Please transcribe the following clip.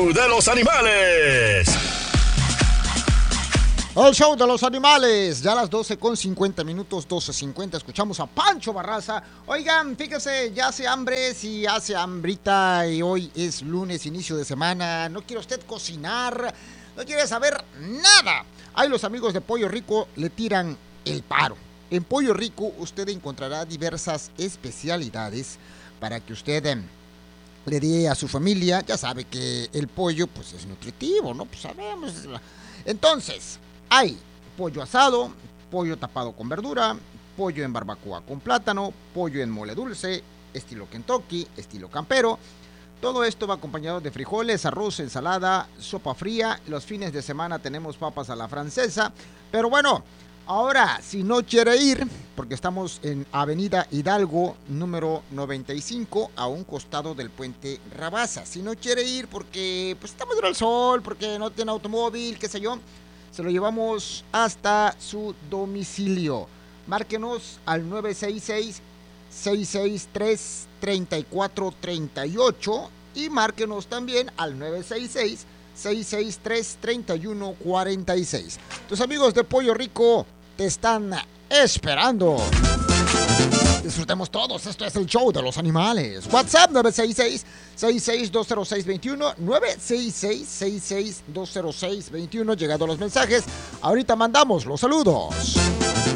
show de los animales. El show de los animales, ya a las 12:50, 12:50, escuchamos a Pancho Barraza. Oigan, fíjese, ya hace hambre, si hace hambrita y hoy es lunes, inicio de semana, no quiere usted cocinar, no quiere saber nada. Ahí los amigos de Pollo Rico le tiran el paro. En Pollo Rico usted encontrará diversas especialidades para que usted le dé a su familia. Ya sabe que el pollo pues es nutritivo, ¿no? Pues sabemos. Entonces, hay pollo asado, pollo tapado con verdura, pollo en barbacoa con plátano, pollo en mole dulce, estilo Kentucky, estilo campero. Todo esto va acompañado de frijoles, arroz, ensalada, sopa fría. Los fines de semana tenemos papas a la francesa. Pero bueno, ahora, si no quiere ir, porque estamos en Avenida Hidalgo, número 95, a un costado del puente Rabasa. Si no quiere ir porque pues, está muy duro el sol, porque no tiene automóvil, qué sé yo, se lo llevamos hasta su domicilio. Márquenos al 966-663-3438 y márquenos también al 966-663-3146. Tus amigos de Pollo Rico te están esperando. Disfrutemos todos, esto es el show de los animales. WhatsApp 966-66-206-21, 966-66-206-21. Llegado los mensajes, ahorita mandamos los saludos.